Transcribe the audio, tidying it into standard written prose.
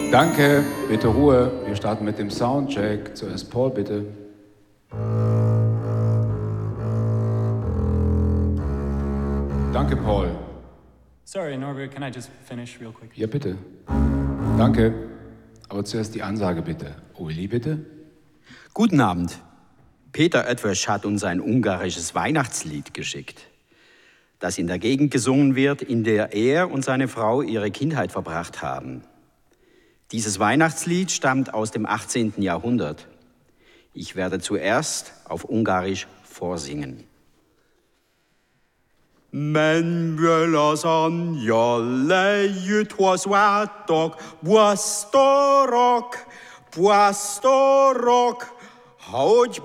Danke, bitte Ruhe. Wir starten mit dem Soundcheck. Zuerst Paul, bitte. Danke, Paul. Sorry, Norbert, can I just finish real quick? Ja, bitte. Danke. Aber zuerst die Ansage, bitte. Uli, bitte. Guten Abend. Peter Oetves hat uns ein ungarisches Weihnachtslied geschickt, das in der Gegend gesungen wird, in der er und seine Frau ihre Kindheit verbracht haben. Dieses Weihnachtslied stammt aus dem 18. Jahrhundert. Ich werde zuerst auf Ungarisch vorsingen. Mennyvelazan jallejüt hozzátok, puasztorok, hogy